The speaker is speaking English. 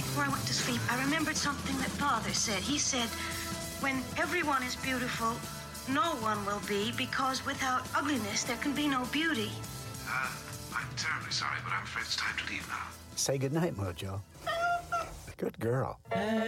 before I went to sleep, I remembered something that Father said. He said, when everyone is beautiful, no one will be, because without ugliness, there can be no beauty. I'm terribly sorry, but I'm afraid it's time to leave now. Say goodnight, Mojo. Good girl.